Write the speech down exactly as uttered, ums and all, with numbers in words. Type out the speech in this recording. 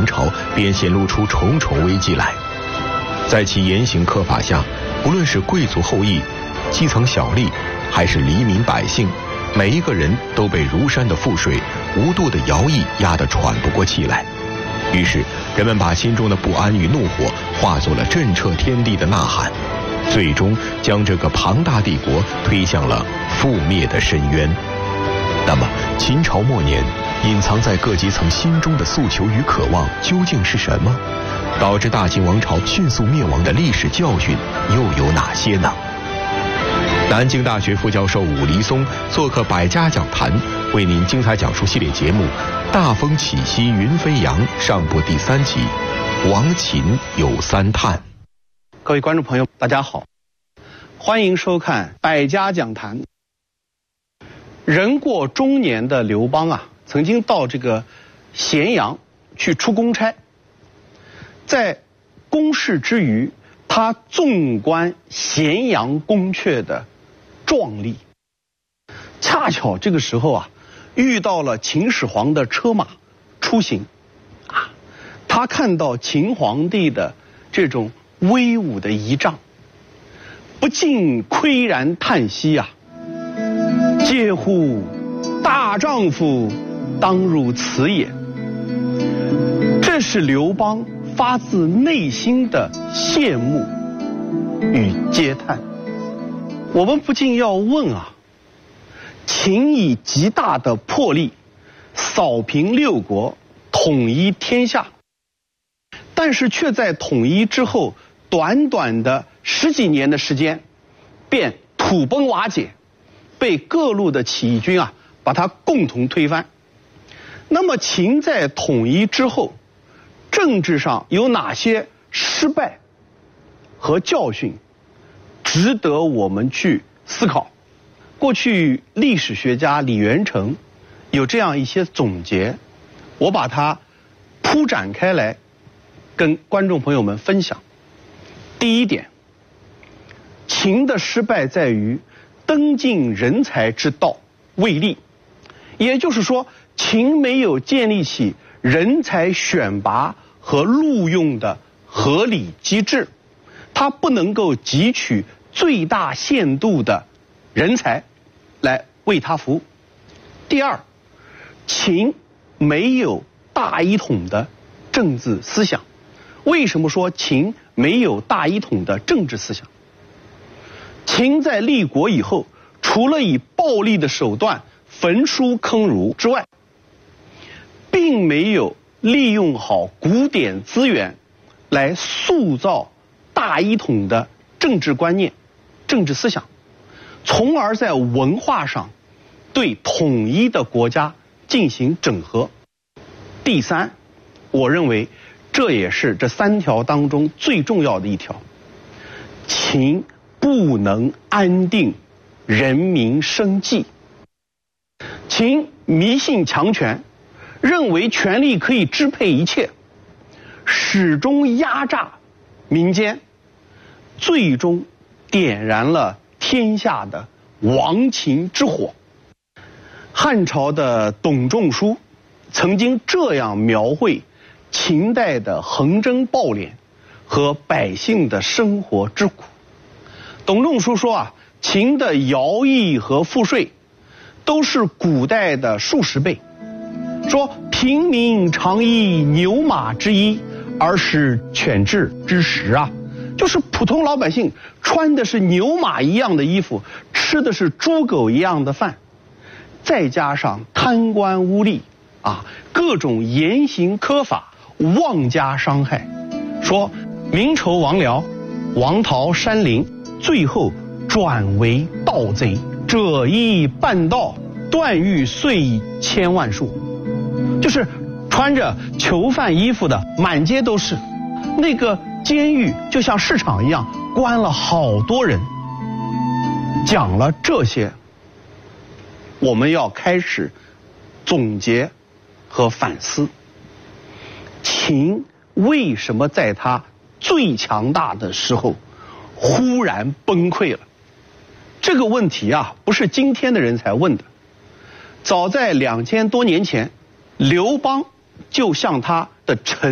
王朝便显露出重重危机来。在其严刑苛法下，不论是贵族后裔、基层小吏，还是黎民百姓，每一个人都被如山的赋税、无度的徭役压得喘不过气来。于是人们把心中的不安与怒火化作了震彻天地的呐喊，最终将这个庞大帝国推向了覆灭的深渊。那么秦朝末年隐藏在各阶层心中的诉求与渴望究竟是什么？导致大秦王朝迅速灭亡的历史教训又有哪些呢？南京大学副教授武黎松做客百家讲坛，为您精彩讲述系列节目《大风起兮云飞扬》上部第三集《亡秦有三叹》。 各位观众朋友，大家好，欢迎收看百家讲坛。人过中年的刘邦啊，曾经到这个咸阳去出公差，在公事之余，他纵观咸阳宫阙的壮丽。恰巧这个时候啊，遇到了秦始皇的车马出行，啊，他看到秦皇帝的这种威武的仪仗，不禁喟然叹息啊！嗟乎，大丈夫当如此也。这是刘邦发自内心的羡慕与嗟叹。我们不禁要问啊，秦以极大的魄力扫平六国，统一天下，但是却在统一之后短短的十几年的时间便土崩瓦解，被各路的起义军啊把它共同推翻。那么秦在统一之后，政治上有哪些失败和教训值得我们去思考？过去历史学家李元成有这样一些总结，我把它铺展开来跟观众朋友们分享。第一点，秦的失败在于登进人才之道未立，也就是说，秦没有建立起人才选拔和录用的合理机制，它不能够汲取最大限度的人才来为它服务。第二，秦没有大一统的政治思想。为什么说秦没有大一统的政治思想？秦在立国以后，除了以暴力的手段焚书坑儒之外，并没有利用好古典资源来塑造大一统的政治观念、政治思想，从而在文化上对统一的国家进行整合。第三，我认为这也是这三条当中最重要的一条，秦不能安定人民生计。秦迷信强权，认为权力可以支配一切，始终压榨民间，最终点燃了天下的亡秦之火。汉朝的董仲舒曾经这样描绘秦代的横征暴敛和百姓的生活之苦。董仲舒说啊，秦的徭役和赋税都是古代的数十倍，说平民常衣牛马之衣，而食犬彘之食啊，就是普通老百姓穿的是牛马一样的衣服，吃的是猪狗一样的饭，再加上贪官污吏啊，各种严刑苛法，妄加伤害。说明仇王僚，王逃山林，最后转为盗贼，者亦半盗，断狱遂千万数。就是穿着囚犯衣服的满街都是，那个监狱就像市场一样，关了好多人。讲了这些，我们要开始总结和反思，秦为什么在他最强大的时候忽然崩溃了？这个问题啊，不是今天的人才问的，早在两千多年前，刘邦就向他的臣